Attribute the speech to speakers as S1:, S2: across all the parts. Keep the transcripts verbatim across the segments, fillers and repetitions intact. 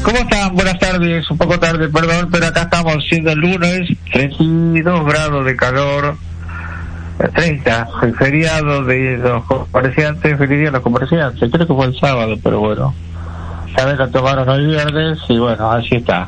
S1: ¿Cómo están? Buenas tardes, un poco tarde, perdón, pero acá estamos siendo el lunes, treinta y dos grados de calor, treinta, el feriado de los comerciantes, feliz día de los comerciantes, creo que fue el sábado, pero bueno, sabes, lo tomaron el viernes y bueno, así está.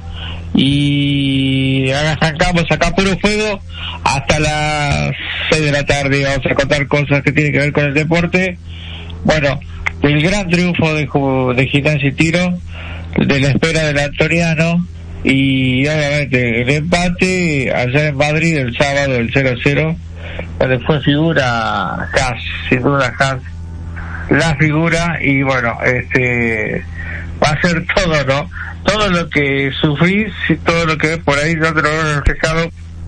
S1: Y arrancamos acá puro fuego hasta las seis de la tarde, vamos a contar cosas que tienen que ver con el deporte. Bueno, el gran triunfo de, de Gimnasia y Tiro, de la espera del Antoniano, y obviamente el empate allá en Madrid el sábado, el cero a cero, donde fue figura Haas, sin duda Haas, la figura, y bueno, este va a ser todo, ¿no? Todo lo que sufrís y todo lo que por ahí no te lo he reflejado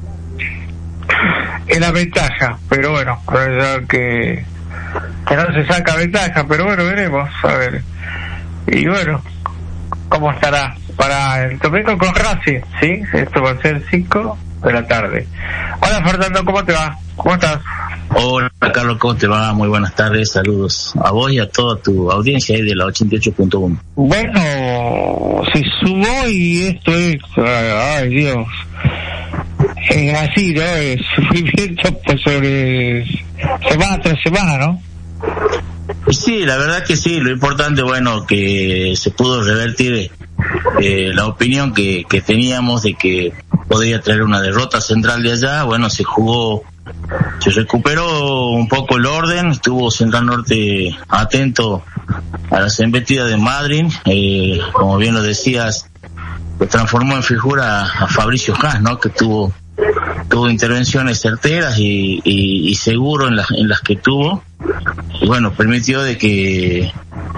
S1: en la ventaja, pero bueno, la verdad que que no se saca ventaja, pero bueno, veremos, a ver. Y bueno, ¿cómo estará para el domingo con Racing? ¿Sí? Esto va a ser cinco de la tarde. Hola Fernando, ¿cómo te va? ¿Cómo estás?
S2: Hola Carlos, ¿cómo te va? Muy buenas tardes, saludos a vos y a toda tu audiencia ahí de la ochenta y ocho punto uno.
S1: Bueno, se sumó y esto es, ay Dios, es así, ¿no? Es sufrimiento pues sobre semana tras semana, ¿no?
S2: Sí, la verdad que sí, lo importante, bueno, que se pudo revertir eh, la opinión que, que teníamos de que podría traer una derrota Central de allá. Bueno, se jugó, se recuperó un poco el orden, estuvo Central Norte atento a las embestidas de Madrid, eh, como bien lo decías, lo transformó en figura a Fabricio Haas, ¿no? Que tuvo tuvo intervenciones certeras y, y, y seguro en las en las que tuvo, y bueno, permitió de que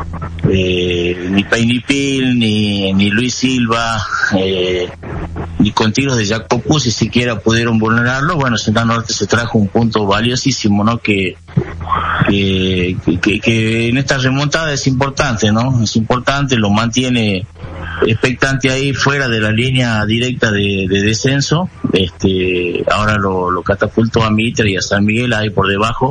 S2: eh, ni Painipil ni ni Luis Silva eh, ni con tiros de Jacopo Puzzi siquiera pudieron vulnerarlo. Bueno, Central Norte se trajo un punto valiosísimo, ¿no? Que que, que que en esta remontada es importante, ¿no? Es importante, lo mantiene expectante ahí fuera de la línea directa de, de descenso. Este, ahora lo, lo catapultó a Mitre y a San Miguel ahí por debajo,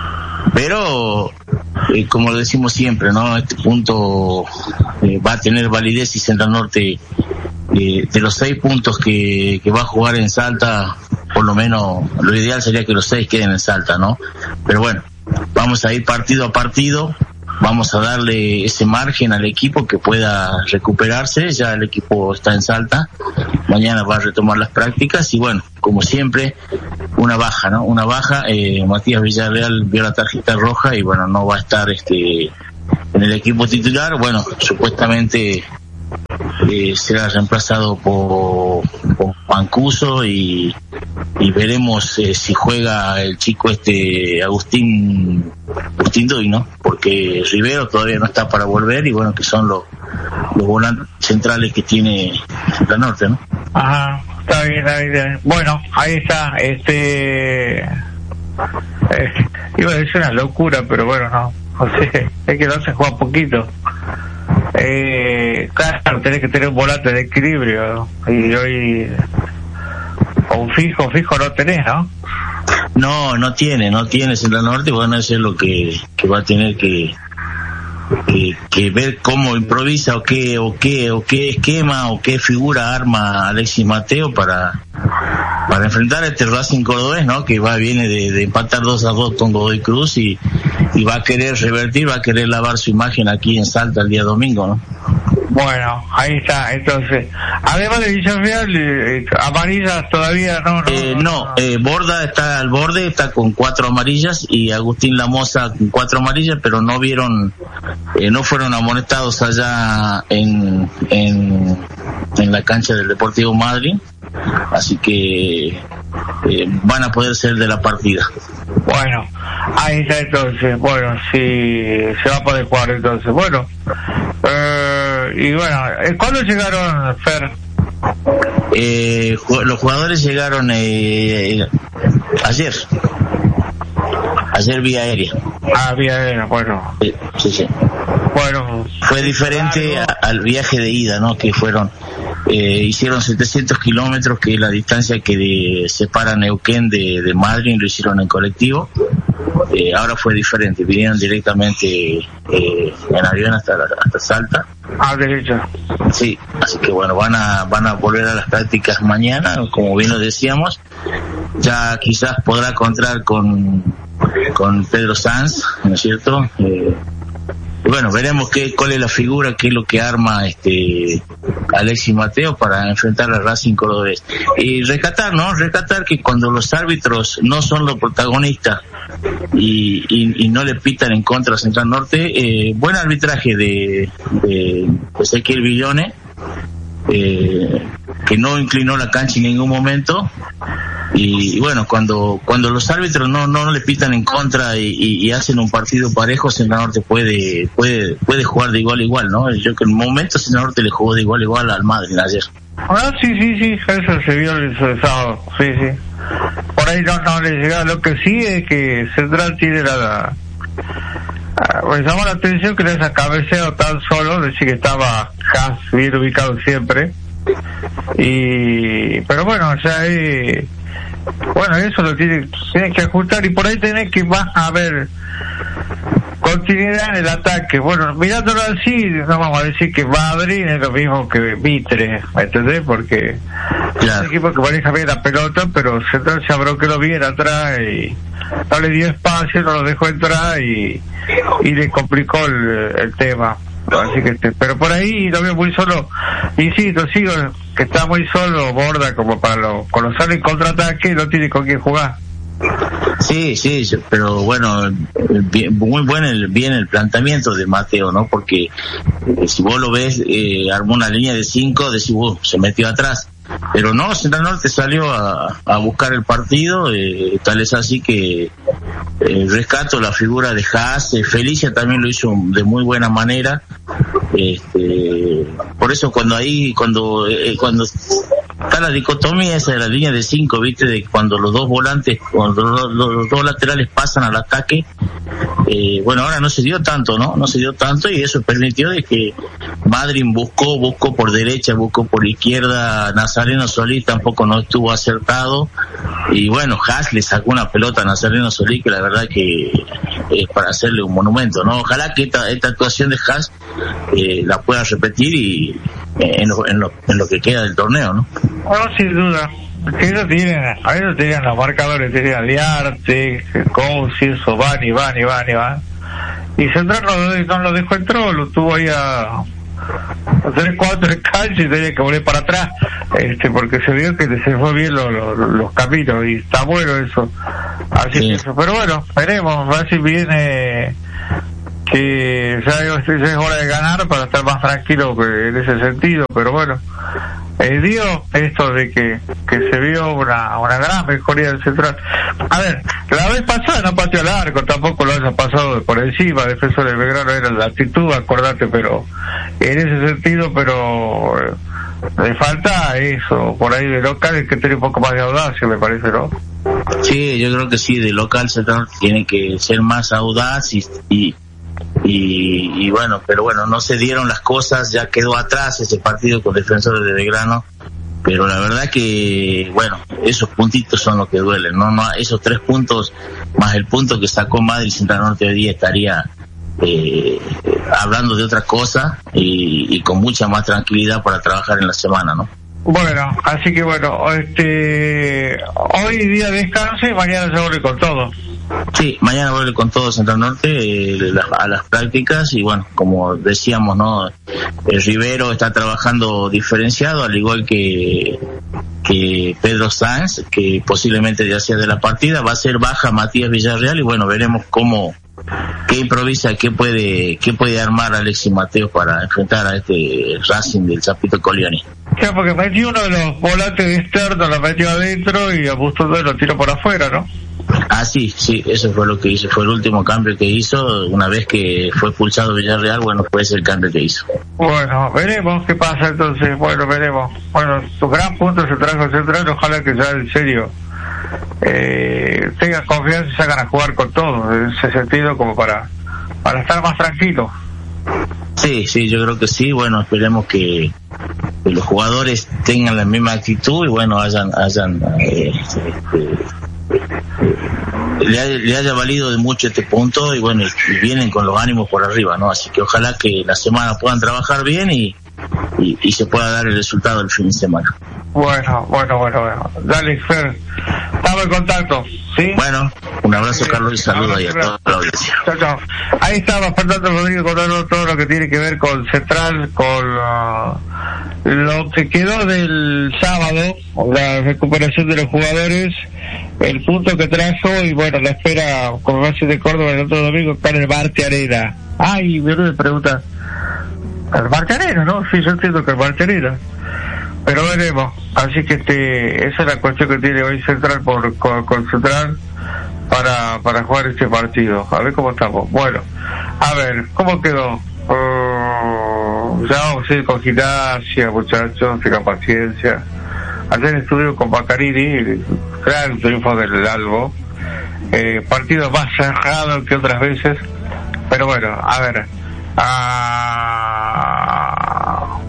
S2: pero eh, como lo decimos siempre, ¿no? Este punto eh, va a tener validez y Central Norte, eh, de los seis puntos que, que va a jugar en Salta, por lo menos lo ideal sería que los seis queden en Salta, ¿no? Pero bueno, vamos a ir partido a partido. Vamos a darle ese margen al equipo que pueda recuperarse. Ya el equipo está en Salta, mañana va a retomar las prácticas y bueno, como siempre, una baja, ¿no? Una baja, eh, Matías Villarreal vio la tarjeta roja y bueno, no va a estar este en el equipo titular. Bueno, supuestamente eh, será reemplazado por, por Mancuso y, y veremos eh, si juega el chico este Agustín Agustín Doy, ¿no? Porque Rivero todavía no está para volver y bueno, que son los los volantes centrales que tiene la Norte, ¿no?
S1: Ajá, está bien, está bien. Bueno, ahí está, este eh, iba a decir una locura, pero bueno, no, o sea, es que no se juega poquito. Eh, claro, tenés que tener un volante de equilibrio y hoy un fijo, fijo no tenés, ¿no?
S2: No, no tiene, no tiene Central Norte. Bueno, eso es lo que, que va a tener que, que que ver cómo improvisa o qué o qué o qué esquema o qué figura arma Alexis Mateo para para enfrentar a este Racing cordobés, ¿no? Que va viene de, de empatar dos a dos con Godoy Cruz y y va a querer revertir, va a querer lavar su imagen aquí en Salta el día domingo, ¿no?
S1: Bueno, ahí está, entonces, además de Villarreal, eh, amarillas todavía no, no,
S2: eh, no, no. Eh, Borda está al borde, está con cuatro amarillas y Agustín Lamosa con cuatro amarillas, pero no vieron, eh, no fueron amonestados allá en, en, en la cancha del Deportivo Madrid, así que eh, van a poder ser de la partida.
S1: Bueno, ahí está entonces, bueno, sí, se va a poder jugar entonces, bueno, eh, y bueno, ¿cuándo llegaron, Fer?
S2: Eh, los jugadores llegaron eh, ayer, ayer vía aérea.
S1: Ah, vía aérea, bueno.
S2: Sí, sí, sí.
S1: Bueno.
S2: Fue diferente a, al viaje de ida, ¿no? Que fueron, eh, hicieron setecientos kilómetros, que es la distancia que de, separa Neuquén de, de Madrid, lo hicieron en colectivo. eh, ahora fue diferente, vinieron directamente eh, en avión hasta hasta Salta.
S1: Ah, derecho.
S2: Sí, así que bueno, van a van a volver a las prácticas mañana, como bien lo decíamos. Ya quizás podrá contar con con Pedro Sanz, ¿no es cierto? Eh, y bueno, veremos qué cuál es la figura, qué es lo que arma este Alexis Mateo para enfrentar a Racing Cordobés. Y rescatar, ¿no? Rescatar que cuando los árbitros no son los protagonistas y, y, y no le pitan en contra a Central Norte, eh, buen arbitraje de, de Ezequiel Villone, eh, que no inclinó la cancha en ningún momento. Y, y bueno, cuando cuando los árbitros no no le pitan en contra y, y, y hacen un partido parejo, Central Norte puede puede puede jugar de igual a igual, ¿no? Yo creo que en un momento Central Norte le jugó de igual a igual al Madrid ayer.
S1: Ah, sí, sí, sí, eso se vio el sábado, sí, sí. Por ahí no, no le llega. Lo que sí es que Central tiene la... la pues llamó la atención que esa cabeceo tan solo, decir que estaba Haas bien ubicado siempre. Y pero bueno, o sea, eh, bueno, eso lo tiene, tiene que ajustar, y por ahí tenés que más a ver continuidad en el ataque. Bueno, mirándolo así, no vamos a decir que Madrid es lo mismo que Mitre, ¿me entendés? Porque claro, es un equipo que maneja bien la pelota, pero Central se abroqueló bien atrás y no le dio espacio, no lo dejó entrar y, y le complicó el, el tema. Así que este, pero por ahí lo veo muy solo, insisto, sigo que está muy solo Borda como para lo, cuando sale en contraataque no tiene con quién jugar.
S2: Sí, sí, pero bueno, bien, muy bueno el, bien el planteamiento de Mateo, ¿no? Porque eh, si vos lo ves, eh, armó una línea de cinco, decís, uh, se metió atrás. Pero no, Central Norte salió a, a buscar el partido, eh, tal es así que eh, rescato la figura de Haas. eh, Felicia también lo hizo de muy buena manera. Este, por eso cuando ahí, cuando eh, cuando está la dicotomía esa de la línea de cinco, viste, de cuando los dos volantes, cuando los, los, los dos laterales pasan al ataque, eh, bueno, ahora no se dio tanto, ¿no? No se dio tanto y eso permitió de que Madrid buscó, buscó por derecha, buscó por izquierda, Nazareno Solís tampoco no estuvo acertado, y bueno, Haas le sacó una pelota a Nazareno Solís que la verdad que es para hacerle un monumento, ¿no? Ojalá que esta, esta actuación de Haas eh, la pueda repetir y eh, en, lo, en, lo, en lo que queda del torneo, ¿no?
S1: No, sin duda. Que ellos tienen, a ellos tenían los marcadores, tenían Liarte, Cousi, eso van y van y van y van. Y Central no, no lo dejó entrar, lo tuvo ahí a, a tres, cuatro en cancha y tenía que volver para atrás, este, porque se vio que se fue bien lo, lo, los caminos y está bueno eso. Así sí. que eso, pero bueno, veremos, a ver si viene que ya, ya es hora de ganar para estar más tranquilo en ese sentido, pero bueno. Eh, dio esto de que, que se vio una, una gran mejoría del Central. A ver, la vez pasada no pateó al arco, tampoco lo haya pasado por encima, Defensor de Belgrano era la actitud, acordate, pero en ese sentido, pero eh, le falta eso, por ahí de local es que tiene un poco más de audacia, me parece, ¿no?
S2: Sí, yo creo que sí, de local Central tiene que ser más audaz y, y Y, y bueno, pero bueno, no se dieron las cosas, ya quedó atrás ese partido con Defensores de Belgrano, pero la verdad que, bueno, esos puntitos son los que duelen, ¿no? no esos tres puntos, más el punto que sacó Madrid, Central Norte hoy día estaría eh, hablando de otra cosa y, y con mucha más tranquilidad para trabajar en la semana, ¿no?
S1: Bueno, así que bueno, este hoy día descanso y mañana se vuelve con todo.
S2: Sí, mañana vuelve con todo Central Norte eh, la, a las prácticas y bueno, como decíamos, ¿no? El Rivero está trabajando diferenciado, al igual que que Pedro Sanz, que posiblemente ya sea de la partida, va a ser baja Matías Villarreal y bueno, veremos cómo, qué improvisa, qué puede, qué puede armar Alexis Mateo para enfrentar a este Racing del Chapito Colioni.
S1: Ya, porque metió uno de los volantes externos, lo metió adentro y a Bustos lo tiró por afuera, ¿no?
S2: Ah, sí, sí, eso fue lo que hizo, fue el último cambio que hizo, una vez que fue expulsado Villarreal, bueno, fue ese el cambio que hizo. Bueno,
S1: veremos qué pasa entonces, bueno, veremos. Bueno, su gran punto se trajo Central, ojalá que ya en serio eh, tengan confianza y se hagan a jugar con todo, en ese sentido como para, para estar más tranquilos.
S2: Sí, sí, yo creo que sí, bueno, esperemos que, que los jugadores tengan la misma actitud y bueno, hayan, hayan eh, este, le, haya, le haya valido de mucho este punto y bueno, y, y vienen con los ánimos por arriba, ¿no? Así que ojalá que la semana puedan trabajar bien y, y, y se pueda dar el resultado el fin de semana.
S1: Bueno, bueno, bueno, bueno. Dale, Fer. Estamos en contacto, ¿sí?
S2: Bueno, un abrazo, sí, Carlos, y saludos ahí a toda la audiencia.
S1: Chao, chao. Ahí estaba Fernando Rodríguez contando todo lo que tiene que ver con Central, con uh, lo que quedó del sábado, la recuperación de los jugadores, el punto que trajo y bueno, la espera con base de Córdoba el otro domingo está en el Marte Arena. Ay, me pregunta, ¿el Marte Arena, no? Sí, yo entiendo que el Marte Arena. Pero veremos, así que este esa es la cuestión que tiene hoy Central por con, con Central para para jugar este partido. A ver cómo estamos. Bueno, a ver, ¿cómo quedó? Uh, ya vamos a ir con gimnasia, muchachos, tengan paciencia. Ayer estuvimos con Bacarini, gran triunfo del Albo. Eh, partido más cerrado que otras veces, pero bueno, a ver. Ah...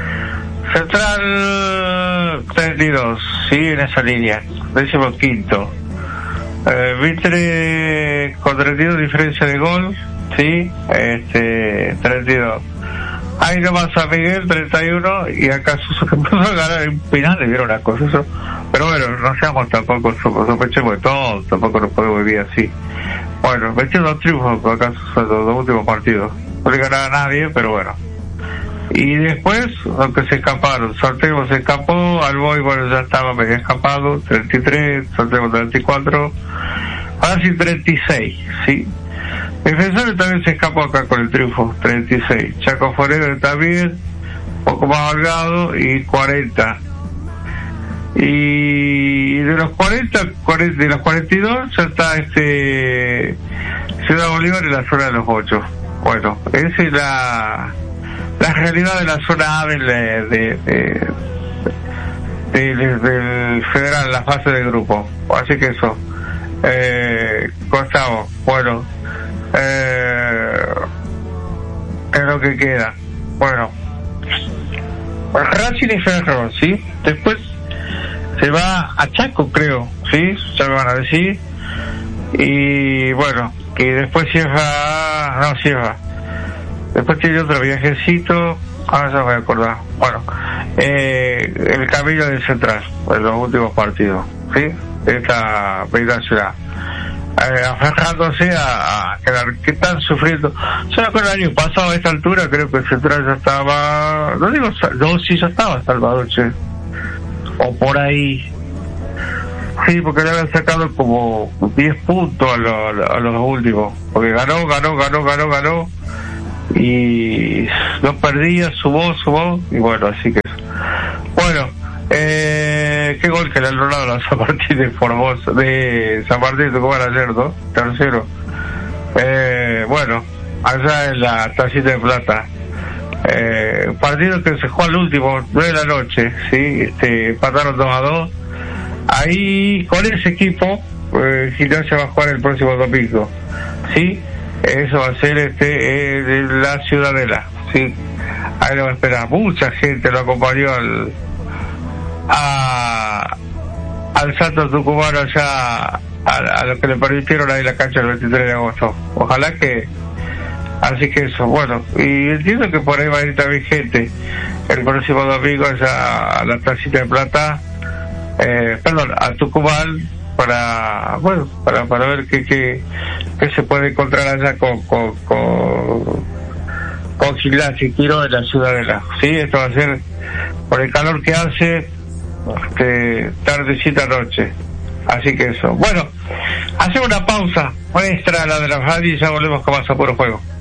S1: Central treinta y dos, sigue en esa línea, décimo quinto. Eh, Mitre con treinta y dos diferencia de gol, sí, este, treinta y dos. Ahí nomás a Miguel, treinta y uno, y acá Suso que empezó a ganar en final, le dieron una cosa eso. Pero bueno, no seamos tampoco, sospechemos de todo, tampoco nos podemos vivir así. Bueno, metió dos triunfos acá Suso en los dos últimos partidos. No le ganaba a nadie, pero bueno. Y después, aunque se escaparon, Sorteo se escapó, Alboy, bueno, ya estaba medio escapado, treinta y tres, Sorteo treinta y cuatro, ahora sí treinta y seis, ¿sí? Defensores también se escapó acá con el triunfo, treinta y seis, Chaco Forever también, un poco más holgado, y cuarenta. Y de los cuarenta, cuarenta de los cuarenta y dos, ya está este Ciudad Bolívar en la zona de los ocho. Bueno, esa es la... la realidad de la zona A del, de, de, de, de, del federal, la fase de grupo. Así que eso. Eh, Gustavo, bueno, eh, es lo que queda. Bueno, Racing y Ferro, ¿sí? Después se va a Chaco, creo, ¿sí? Ya me van a decir. Y bueno, que después cierra, no cierra. Después tiene otro viajecito, ahora ya me voy a acordar. Bueno, eh, el camino del Central, en los últimos partidos, ¿sí? Esta bella ciudad. Eh, aferrándose a, a quedar, que están sufriendo. Solo con el año pasado a esta altura, creo que el Central ya estaba, no digo, no, sí ya estaba Salvador, che. O por ahí. Sí, porque le habían sacado como diez puntos a, lo, a los últimos. Porque ganó, ganó, ganó, ganó, ganó. Y no perdía, sumó, sumó, y bueno, así que bueno, eh, qué gol que le han logrado a San Martín de Formosa, de San Martín de Tucumán ayer, ¿no? Tercero. Eh, bueno, allá en la tacita de plata. Eh, partido que se jugó al último, nueve de la noche, sí, este, empataron dos a dos. Ahí, con ese equipo, eh, Gimnasia va a jugar el próximo domingo, sí. Eso va a ser este eh, de la Ciudadela, sí. Ahí lo va a esperar. Mucha gente lo acompañó al a, al Santos Tucumano allá a, a lo que le permitieron ahí la cancha el veintitrés de agosto. Ojalá que así que eso, bueno, y entiendo que por ahí va a ir también gente el próximo domingo allá a la Tacita de Plata, eh, perdón, a Tucumán, para bueno para para ver qué qué, qué se puede encontrar allá con con con, con Gimnasia y Tiro de la Ciudadela. Sí, esto va a ser por el calor que hace, este, tardecita noche. Así que eso. Bueno, hacemos una pausa, muestra la de la radio y ya volvemos con más a puro juego.